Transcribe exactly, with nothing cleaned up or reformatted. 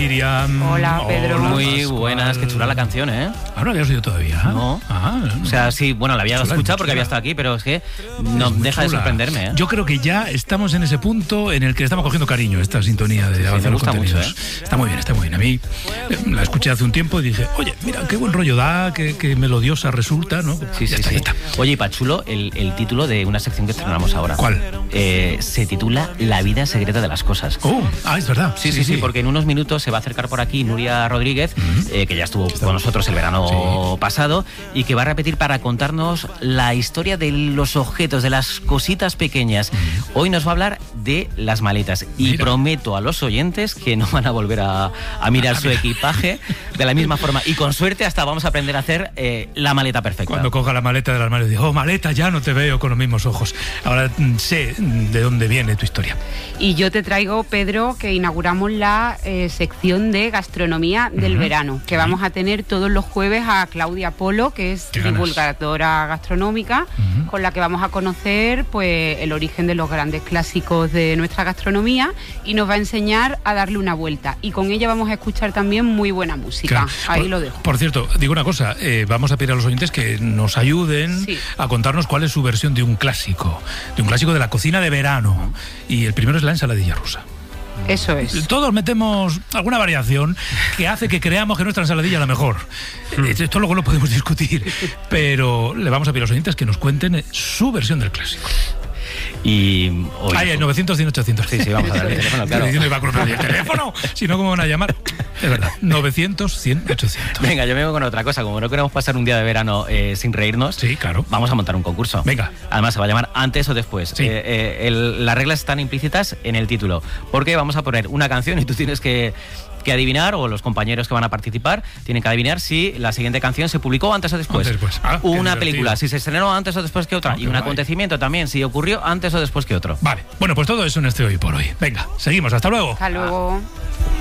Miriam. Hola, Pedro. Hola, Muy Pascual. buenas, qué chula la canción, ¿eh? Ah, ¿no la habías oído todavía? No. Ah, O sea, sí, bueno, la había Chula, escuchado muy porque había chula. estado aquí, pero es que no Es muy deja de chula. sorprenderme, ¿eh? Yo creo que ya estamos en ese punto en el que estamos cogiendo cariño a esta sintonía de Avanzar me los gusta mucho, Contenidos. Está muy bien, está muy bien. A mí eh, la escuché hace un tiempo y dije, oye, mira, qué buen rollo da, qué, qué melodiosa resulta, ¿no? Sí, Ya sí, está, sí. ya está. Oye, y Pachulo, el, el título de una sección que estrenamos ahora. ¿Cuál? Eh, se titula La vida secreta de las cosas. Oh, ah, es verdad. Sí, sí, sí, porque en unos minutos se va a acercar por aquí Nuria Rodríguez, uh-huh. eh, que ya estuvo con nosotros el verano sí. pasado, y que va a repetir para contarnos la historia de los objetos, de las cositas pequeñas. Uh-huh. Hoy nos va a hablar de las maletas. Y Mira. prometo a los oyentes que no van a volver a, a mirar su equipaje de la misma forma. Y con suerte hasta vamos a aprender a hacer eh, la maleta perfecta. Cuando coja la maleta del armario, digo, oh, maleta, ya no te veo con los mismos ojos. Ahora sé de dónde viene tu historia. Y yo te traigo, Pedro, que inauguramos la eh, sección de gastronomía del uh-huh. verano, que uh-huh. vamos a tener todos los jueves a Claudia Polo, que es divulgadora gastronómica, uh-huh. con la que vamos a conocer pues el origen de los grandes clásicos de nuestra gastronomía y nos va a enseñar a darle una vuelta. Y con ella vamos a escuchar también muy buena música. Claro. Ahí por, lo dejo. Por cierto, digo una cosa, eh, vamos a pedir a los oyentes que nos ayuden sí. a contarnos cuál es su versión de un clásico, de un clásico de la cocina de verano. Y el primero es la ensaladilla rusa. Eso es. Todos metemos alguna variación que hace que creamos que nuestra ensaladilla es la mejor. Esto luego lo podemos discutir, pero le vamos a pedir a los oyentes que nos cuenten su versión del clásico. Y hoy... Ay, hay novecientos, cien, ochocientos. Sí, sí, vamos a dar el teléfono, claro. Diciendo que va a cruzar el teléfono, si no, ¿cómo van a llamar? Es verdad, novecientos, cien, ochocientos. Venga, yo me voy con otra cosa. Como no queremos pasar un día de verano eh, sin reírnos, sí, claro. vamos a montar un concurso. Venga. Además, se va a llamar Antes o Después. Sí. Eh, eh, el, las reglas están implícitas en el título, porque vamos a poner una canción y tú tienes que... que adivinar, o los compañeros que van a participar tienen que adivinar si la siguiente canción se publicó antes o después. Antes, después. Ah, una película, si se estrenó antes o después que otra. Oh, y un guay. acontecimiento también, si ocurrió antes o después que otro. Vale, bueno, pues todo eso en este Hoy por Hoy. Venga, seguimos, hasta luego. Hasta luego.